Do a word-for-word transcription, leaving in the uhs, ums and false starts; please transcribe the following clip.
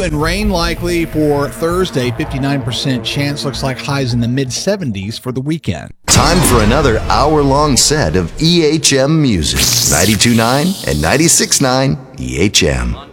Dew and rain likely for Thursday. fifty-nine percent chance. Looks like highs in the mid seventies for the weekend. Time for another hour-long set of E H M music. ninety-two point nine and ninety-six point nine E H M.